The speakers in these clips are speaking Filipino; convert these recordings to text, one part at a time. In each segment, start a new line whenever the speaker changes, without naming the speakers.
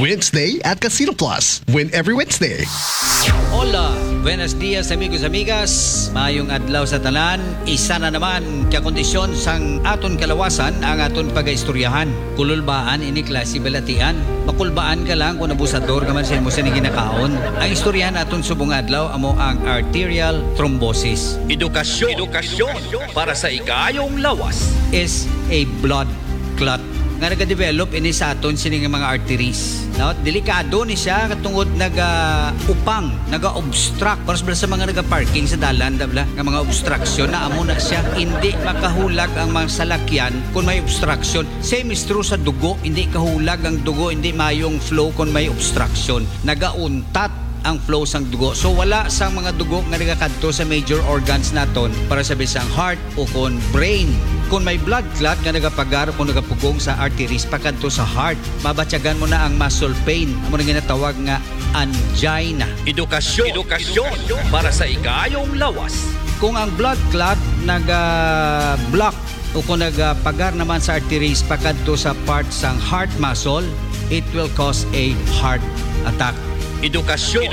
Wednesday at Casino Plus. Win every Wednesday.
Hola, buenos dias amigos amigas. Mayong adlaw sa tanan. Isa na naman kakondisyon sang aton kalawasan ang aton pagaistoryahan. Kululbaan ini klase balatian. Makulbaan ka lang kung abusador ka man sa mo sa ginakaon. Ang istoryahan aton subong adlaw amo ang arterial thrombosis.
Edukasyon para sa ikayong lawas.
Is a blood clot nga nagadevelop ini sa aton sining mga arteries. No? Delikado ni siya katungod naga-upang, naga-obstruct para sa mga naga-parking sa dalan dabla nga mga obstruction na amo na siya. Hindi makahulag ang mga salakyan kung may obstruction. Same is true sa dugo, hindi kahulag ang dugo, hindi mayong flow kung may obstruction. Naga-untat ang flow sang dugo. So wala sang mga dugo nga nagakadto sa major organs naton para sa bisang heart o kon brain. Kung may blood clot nga nagapagar o nagapugong sa arteries pakadto sa heart, mabatyagan mo na ang muscle pain. Amo na ginatawag nga angina.
Edukasyon para sa ikayong lawas.
Kung ang blood clot naga-block o kung nagapagar naman sa arteries pakadto sa part sang heart muscle, it will cause a heart attack.
Edukasyon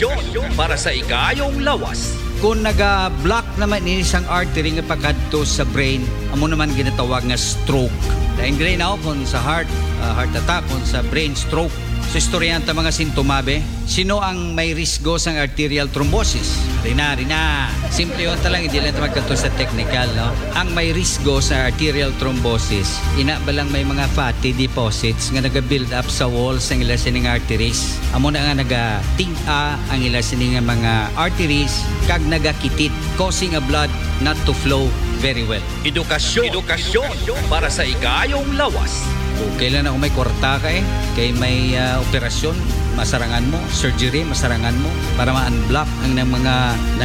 para sa ikayong lawas.
Kung naga-block naman ini isang artery nga pakadto sa brain, amo naman ginatawag nga stroke. Dahil gray na kung sa heart attack, kung sa brain stroke. So istoryahan ta mga sintomabe. Sino ang may risgo sang arterial thrombosis? Rina. Simple yun talang, hindi lang magkanto sa technical. No? Ang may risgo sa arterial thrombosis, ina ba lang may mga fatty deposits nga naga-build up sa walls ng ila sining arteries. Amo na nga naga-tinga ang ila sining mga arteries kag nagakitid, causing a blood not to flow very well.
Edukasyon para sa ikayong lawas.
Okay lang na kung may kwarta ka kay may operasyon, masarangan mo, surgery, masarangan mo para ma-unblock ang mga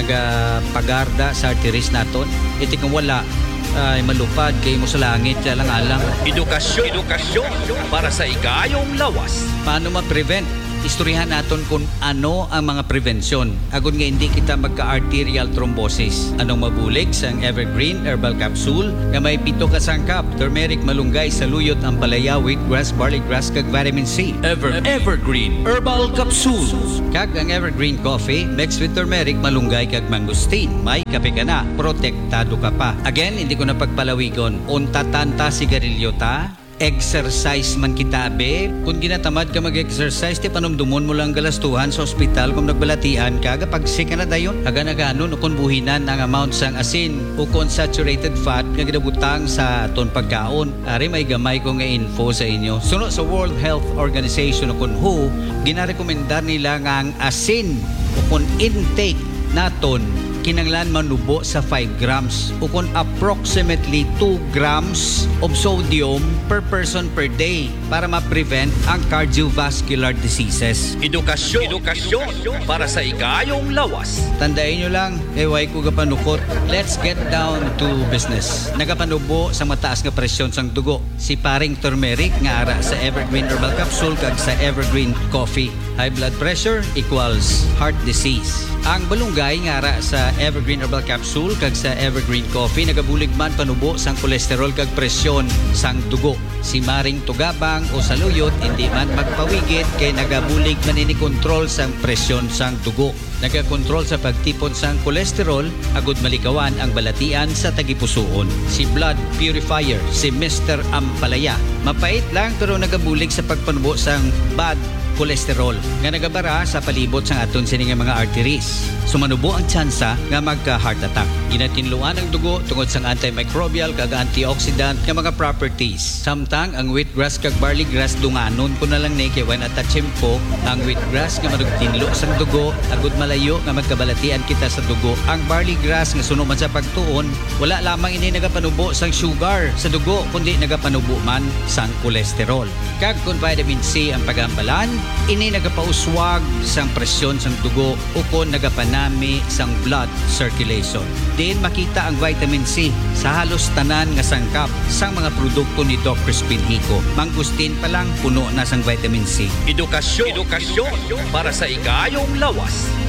nagapagarda sa arteries naton. Iti kung wala, ay malupad kay mo sa langit, lang alang.
Edukasyon para sa ikayong lawas.
Paano ma-prevent? Istoryahan naton kung ano ang mga prevensyon. Agad nga hindi kita magka-arterial thrombosis. Anong mabulig sa Evergreen Herbal Capsule nga may 7 ka sangkap, turmeric, malunggay, saluyot, ampalaya, wheatgrass, barley grass, kag vitamin C.
Evergreen Herbal Capsule.
Kag ang Evergreen Coffee mixed with turmeric, malunggay, kag mangosteen. May kape ka na, protektado ka pa. Again, hindi ko na pagpalawigon. Untatanta sigarilyo ta. Exercise man kita be. Kung ginatamad ka mag-exercise, ti panumdumon mo lang galastuhan sa ospital kung nagbalatian ka, kapag sick na dayon, agana-ganon o kung buhinan ang amount sang asin o kung saturated fat nga ginabutang sa ton pagkaon. Ari may gamay ko nga info sa inyo. Sunod sa World Health Organization o kung WHO, ginarekomendar nila nga ang asin o kung intake naton kinanglan manubo sa 5 grams o kung approximately 2 grams of sodium per person per day para ma-prevent ang cardiovascular diseases.
Edukasyon para sa ikayong lawas.
Tandain nyo lang, way ko gapanukot. Let's get down to business. Nagapanubo sa mataas nga presyon sang dugo. Si paring turmeric nga ara sa Evergreen Herbal Capsule kag sa Evergreen Coffee. High blood pressure equals heart disease. Ang balunggay nga ara sa Evergreen Herbal Capsule kag sa Evergreen Coffee nagabulig man panubo sang kolesterol kag presyon sang dugo. Si maring tugabang o saluyot hindi man magpawigit kay nagabulig man ini kontrol sang presyon sang dugo. Nagakontrol sa pagtipon sang kolesterol, agud malikawan ang balatian sa tagipusoon. Si blood purifier, si Mr. Ampalaya. Mapait lang pero nagabulig sa pagpanubo sang bad kolesterol nga nagabara sa palibot sang aton sining mga arteries. Sumanubo ang tsansa nga magka-heart attack. Ginatinluan ang dugo tungod sang antimicrobial kag antioxidant nga mga properties. Samtang ang wheatgrass kag barley grass dunganon ko na lang ni kay when atachimpo ang wheatgrass nga madugtinlo sang dugo agud malayo nga magkabalatian kita sa dugo. Ang barley grass nga suno man sa pagtuon, wala lamang ini nagapanubo sang sugar sa dugo kundi nagapanubo man sang kolesterol. Kag kung vitamin C ang pagambalan, ini nagapauswag sang presyon sang dugo o kung nagapanami sang blood circulation. Din makita ang vitamin C sa halos tanan nga sangkap sang mga produkto ni Doc Crispin Hico. Mangustin pa lang puno na sang vitamin C.
Edukasyon para sa ikayong lawas.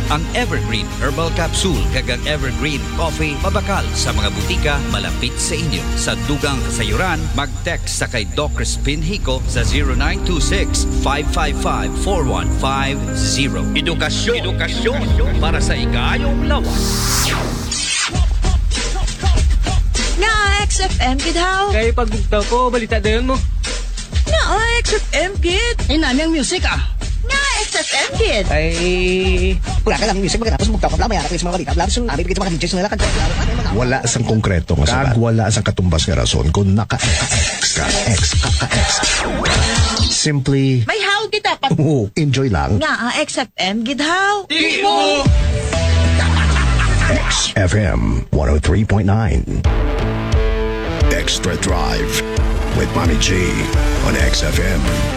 ang Evergreen Herbal Capsule kag ang Evergreen Coffee mabakal sa mga butika malapit sa inyo. Sa dugang kasayuran, mag-text sa kay Doc Crispin Hico sa 0926-555-4150. Edukasyon para sa ikayong lawas.
Nga XFM, kid how?
Kaya pagbugtaw ko, balita dayon mo.
Nga XFM, kid.
Eh, nami ang music ah.
Nga XFM, kid.
Ay,
Wala ka lang music, magkatapos mugtaw ka lang, mayara ka sa mga balita. Blabs yung namin, bigyan sa mga DJs nila kanta.
Wala sang konkreto nga sabat. Kag wala sang katumbas nga rason kung naka-X. Simply,
May how kita pa.
enjoy lang.
Nga XFM, kid how?
FM 103.9. Extra Drive with Mommy G on XFM.